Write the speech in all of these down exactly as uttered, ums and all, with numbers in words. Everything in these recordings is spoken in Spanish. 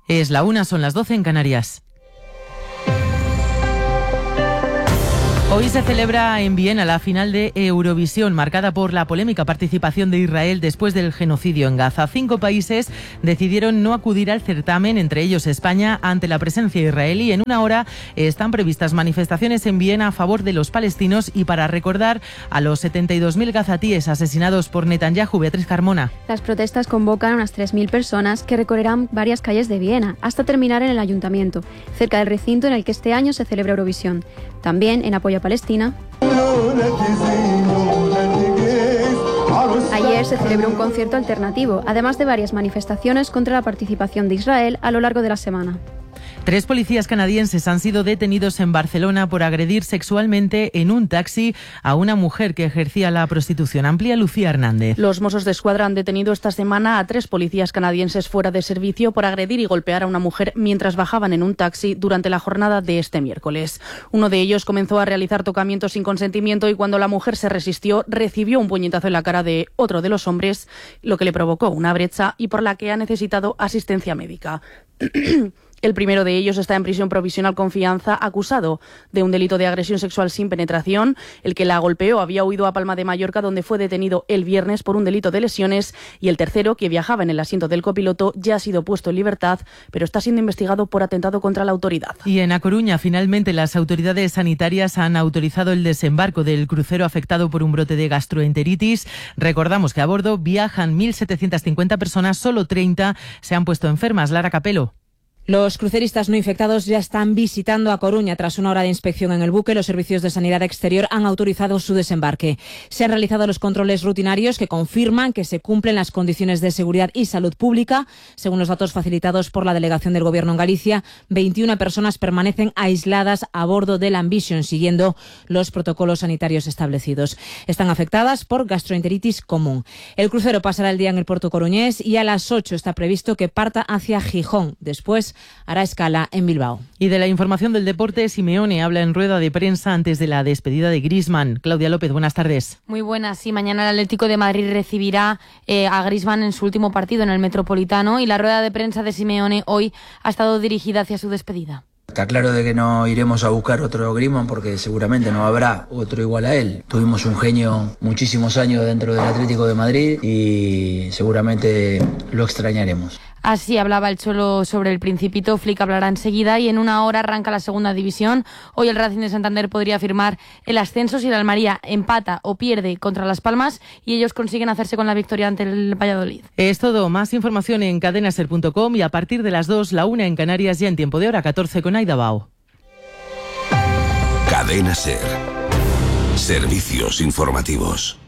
Es la una, son las doce en Canarias. Hoy se celebra en Viena la final de Eurovisión, marcada por la polémica participación de Israel después del genocidio en Gaza. Cinco países decidieron no acudir al certamen, entre ellos España, ante la presencia israelí. En una hora están previstas manifestaciones en Viena a favor de los palestinos y para recordar a los setenta y dos mil gazatíes asesinados por Netanyahu. Beatriz Carmona. Las protestas convocan a unas tres mil personas que recorrerán varias calles de Viena hasta terminar en el ayuntamiento, cerca del recinto en el que este año se celebra Eurovisión. También en apoyo a Palestina. Ayer se celebró un concierto alternativo, además de varias manifestaciones contra la participación de Israel a lo largo de la semana. Tres policías canadienses han sido detenidos en Barcelona por agredir sexualmente en un taxi a una mujer que ejercía la prostitución. Amplía Lucía Hernández. Los Mossos d'Esquadra han detenido esta semana a tres policías canadienses fuera de servicio por agredir y golpear a una mujer mientras bajaban en un taxi durante la jornada de este miércoles. Uno de ellos comenzó a realizar tocamientos sin consentimiento y cuando la mujer se resistió recibió un puñetazo en la cara de otro de los hombres, lo que le provocó una brecha y por la que ha necesitado asistencia médica. El primero de ellos está en prisión provisional con fianza, acusado de un delito de agresión sexual sin penetración. El que la golpeó había huido a Palma de Mallorca, donde fue detenido el viernes por un delito de lesiones. Y el tercero, que viajaba en el asiento del copiloto, ya ha sido puesto en libertad, pero está siendo investigado por atentado contra la autoridad. Y en A Coruña, finalmente, las autoridades sanitarias han autorizado el desembarco del crucero afectado por un brote de gastroenteritis. Recordamos que a bordo viajan mil setecientas cincuenta personas, solo treinta se han puesto enfermas. Lara Capelo. Los cruceristas no infectados ya están visitando a Coruña. Tras una hora de inspección en el buque, los servicios de sanidad exterior han autorizado su desembarque. Se han realizado los controles rutinarios que confirman que se cumplen las condiciones de seguridad y salud pública. Según los datos facilitados por la delegación del Gobierno en Galicia, veintiuna personas permanecen aisladas a bordo del Ambition, siguiendo los protocolos sanitarios establecidos. Están afectadas por gastroenteritis común. El crucero pasará el día en el puerto coruñés y a las ocho está previsto que parta hacia Gijón. Después hará escala en Bilbao. Y de la información del deporte, Simeone habla en rueda de prensa antes de la despedida de Griezmann. Claudia López, buenas tardes. Muy buenas. Sí, mañana el Atlético de Madrid recibirá eh, a Griezmann en su último partido en el Metropolitano y la rueda de prensa de Simeone hoy ha estado dirigida hacia su despedida. Está claro de que no iremos a buscar otro Griezmann porque seguramente no habrá otro igual a él. Tuvimos un genio muchísimos años dentro del Atlético de Madrid y seguramente lo extrañaremos. Así hablaba el Cholo sobre el Principito. Flick hablará enseguida y en una hora arranca la segunda división. Hoy el Racing de Santander podría firmar el ascenso si el Almería empata o pierde contra Las Palmas y ellos consiguen hacerse con la victoria ante el Valladolid. Es todo. Más información en cadena ser punto com y a partir de las dos, la una en Canarias, ya en tiempo de hora catorce con Aida Bao. Cadena Ser. Servicios informativos.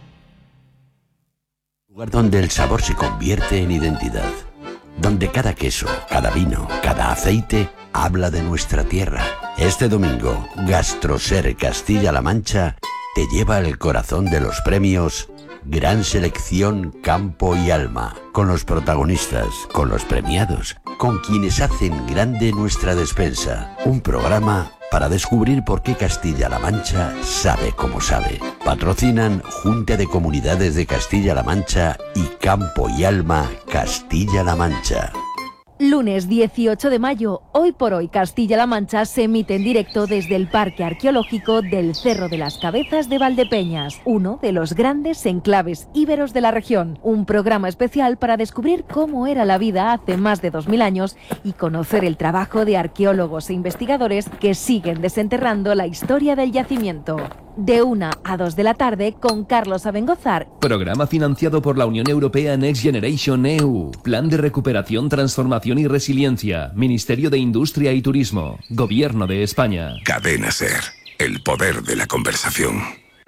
Lugar donde el sabor se convierte en identidad. Donde cada queso, cada vino, cada aceite habla de nuestra tierra. Este domingo, Gastroser Castilla-La Mancha te lleva al corazón de los premios Gran Selección Campo y Alma, con los protagonistas, con los premiados, con quienes hacen grande nuestra despensa. Un programa para descubrir por qué Castilla-La Mancha sabe como sabe. Patrocinan Junta de Comunidades de Castilla-La Mancha y Campo y Alma Castilla-La Mancha. Lunes dieciocho de mayo, Hoy por Hoy Castilla-La Mancha se emite en directo desde el Parque Arqueológico del Cerro de las Cabezas de Valdepeñas, uno de los grandes enclaves íberos de la región. Un programa especial para descubrir cómo era la vida hace más de dos mil años y conocer el trabajo de arqueólogos e investigadores que siguen desenterrando la historia del yacimiento. De una a dos de la tarde con Carlos Abengozar. Programa financiado por la Unión Europea Next Generation E U. Plan de recuperación, transformación y resiliencia. Ministerio de Industria y Turismo. Gobierno de España. Cadena Ser. El poder de la conversación.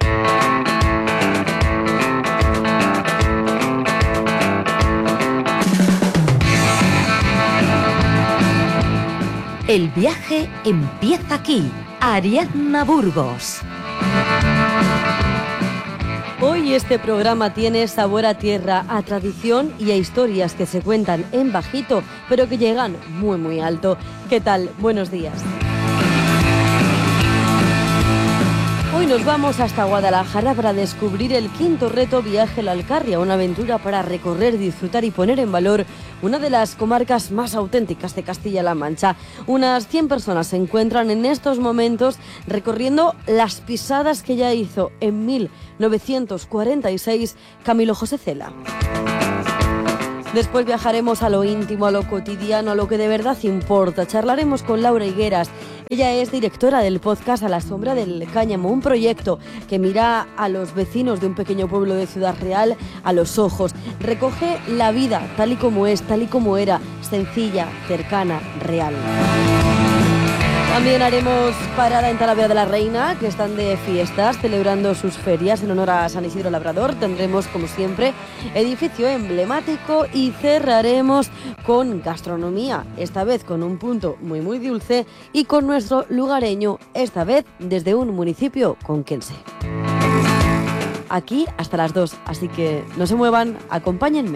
El viaje empieza aquí. Ariadna Burgos. Hoy este programa tiene sabor a tierra, a tradición y a historias que se cuentan en bajito, pero que llegan muy muy alto. ¿Qué tal? Buenos días. Hoy nos vamos hasta Guadalajara para descubrir el quinto reto Viaje a la Alcarria, una aventura para recorrer, disfrutar y poner en valor una de las comarcas más auténticas de Castilla-La Mancha. Unas cien personas se encuentran en estos momentos recorriendo las pisadas que ya hizo en mil novecientos cuarenta y seis Camilo José Cela. Después viajaremos a lo íntimo, a lo cotidiano, a lo que de verdad importa. Charlaremos con Laura Higueras. Ella es directora del podcast A la sombra del cáñamo, un proyecto que mira a los vecinos de un pequeño pueblo de Ciudad Real a los ojos. Recoge la vida tal y como es, tal y como era, sencilla, cercana, real. También haremos parada en Talavera de la Reina, que están de fiestas, celebrando sus ferias en honor a San Isidro Labrador. Tendremos, como siempre, edificio emblemático y cerraremos con gastronomía, esta vez con un punto muy muy dulce y con nuestro lugareño, esta vez desde un municipio conquense. Aquí hasta las dos, así que no se muevan, acompáñenme.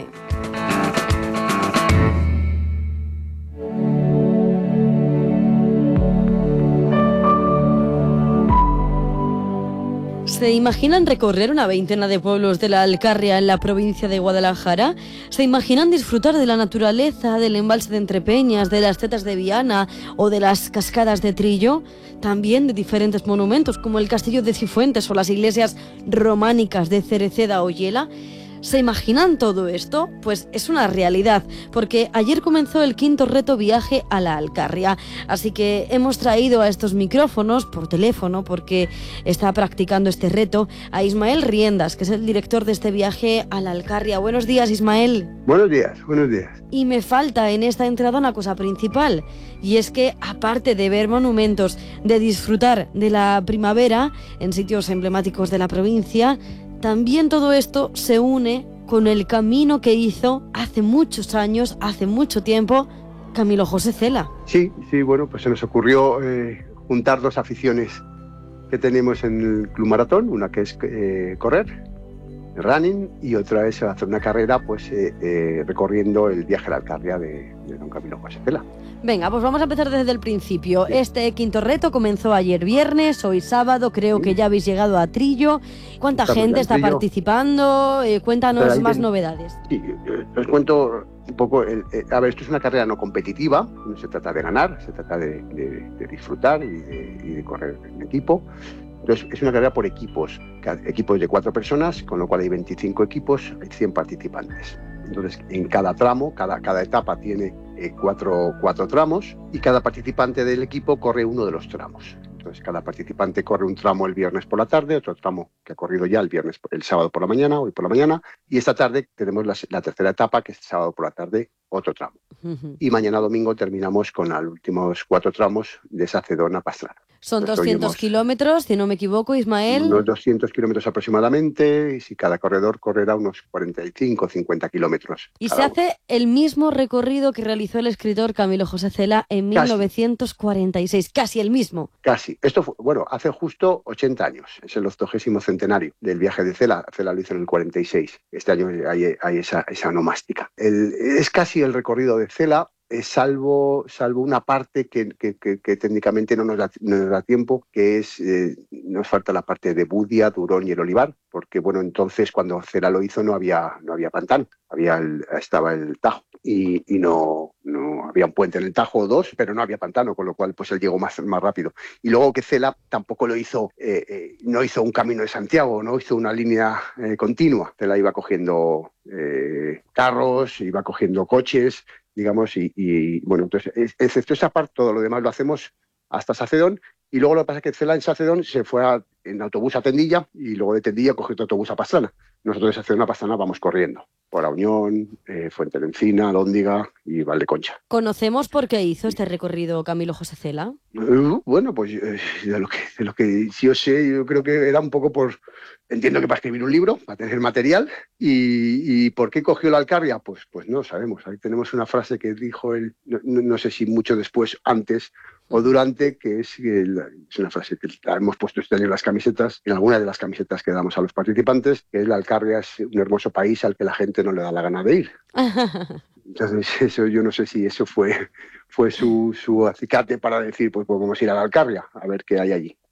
¿Se imaginan recorrer una veintena de pueblos de la Alcarria en la provincia de Guadalajara? ¿Se imaginan disfrutar de la naturaleza, del embalse de Entrepeñas, de las tetas de Viana o de las cascadas de Trillo? También de diferentes monumentos como el castillo de Cifuentes o las iglesias románicas de Cereceda o Yela. ¿Se imaginan todo esto? Pues es una realidad, porque ayer comenzó el quinto reto Viaje a la Alcarria. Así que hemos traído a estos micrófonos por teléfono, porque está practicando este reto, a Ismael Riendas, que es el director de este viaje a la Alcarria. Buenos días, Ismael. Buenos días, buenos días. Y me falta en esta entrada una cosa principal, y es que aparte de ver monumentos, de disfrutar de la primavera en sitios emblemáticos de la provincia, también todo esto se une con el camino que hizo hace muchos años, hace mucho tiempo, Camilo José Cela. Sí, sí, bueno, pues se nos ocurrió eh, juntar dos aficiones que tenemos en el Club Maratón, una que es eh, correr, running, y otra es hacer una carrera pues eh, eh, recorriendo el viaje a la Alcarria de, de don Camilo José Cela. Venga, pues vamos a empezar desde el principio. Este quinto reto comenzó ayer viernes, hoy sábado, creo que ya habéis llegado a Trillo. ¿Cuánta Estamos gente en está Trillo. participando? Eh, cuéntanos Ahí más ten- novedades. Sí, eh, os cuento un poco. El, eh, a ver, esto es una carrera no competitiva, no se trata de ganar, se trata de, de- de disfrutar y de, y de correr en equipo. Entonces, es una carrera por equipos, cada- equipos de cuatro personas, con lo cual hay veinticinco equipos, hay cien participantes. Entonces, en cada tramo, cada, cada etapa tiene eh, cuatro, cuatro tramos y cada participante del equipo corre uno de los tramos. Entonces, cada participante corre un tramo el viernes por la tarde, otro tramo que ha corrido ya el viernes, el sábado por la mañana, hoy por la mañana, y esta tarde tenemos la, la tercera etapa, que es el sábado por la tarde, otro tramo. Ujú. Y mañana domingo terminamos con los últimos cuatro tramos de Sacedón a Pastrana. Son Entonces, doscientos oímos kilómetros, si no me equivoco, Ismael. Unos doscientos kilómetros aproximadamente, y si cada corredor correrá unos cuarenta y cinco o cincuenta kilómetros. Y se cada uno. hace el mismo recorrido que realizó el escritor Camilo José Cela en Casi. mil novecientos cuarenta y seis, casi el mismo. Casi. Esto fue, bueno, hace justo ochenta años. Es el octogésimo centenario del viaje de Cela. Cela lo hizo en el cuarenta y seis. Este año hay, hay esa, esa onomástica. El- es casi el recorrido de Cela, eh, salvo, salvo una parte que, que- que- que técnicamente no nos da, no nos da tiempo, que es, eh, nos falta la parte de Budia, Durón y el Olivar, porque bueno, entonces cuando Cela lo hizo no había, no había pantano, había el- estaba el Tajo y, y no, no había un puente en el Tajo o dos, pero no había pantano, con lo cual pues él llegó más, más rápido. Y luego que Cela tampoco lo hizo, eh, eh, no hizo un camino de Santiago, no hizo una línea eh, continua. Cela iba cogiendo eh, carros, iba cogiendo coches, digamos, y, y, bueno, entonces, es- excepto esa parte, todo lo demás lo hacemos hasta Sacedón, y luego lo que pasa es que Cela en Sacedón se fue a- en autobús a Tendilla, y luego de Tendilla cogió otro autobús a Pastrana. Nosotros de Sacedón a Pastrana vamos corriendo, por La Unión, eh, Fuente de Encina, Lóndiga y Valdeconcha. ¿Conocemos por qué hizo este recorrido Camilo José Cela? Uh, Bueno, pues eh, de lo que de lo que sí yo sé, yo creo que era un poco por, entiendo que para escribir un libro, para tener material, y, y ¿por qué cogió la Alcarria? Pues, pues no lo sabemos. Ahí tenemos una frase que dijo él, no, no- no sé si mucho después, antes o durante, que es, que la- es una frase que la hemos puesto este año en las camisetas, en alguna de las camisetas que damos a los participantes, que es: la Alcarria es un hermoso país al que la gente no le da la gana de ir. Entonces, eso yo no sé si eso fue, fue su, su acicate para decir, pues, pues vamos a ir a la Alcarria, a ver qué hay allí.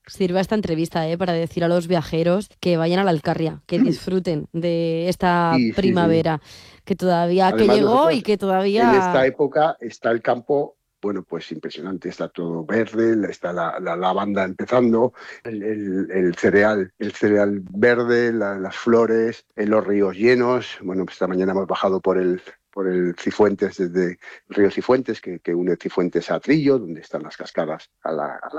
Sirva esta entrevista ¿eh? para decir a los viajeros que vayan a la Alcarria, que disfruten de esta sí, primavera, sí, sí. que todavía Además, que llegó y que todavía... En esta época está el campo, bueno, pues impresionante, está todo verde, está la, la lavanda empezando, el, el, el cereal, el cereal verde, la, las flores, los ríos llenos. Bueno, pues esta mañana hemos bajado por el... por el Cifuentes, desde el río Cifuentes, que, que une Cifuentes a Trillo, donde están las cascadas a la, a la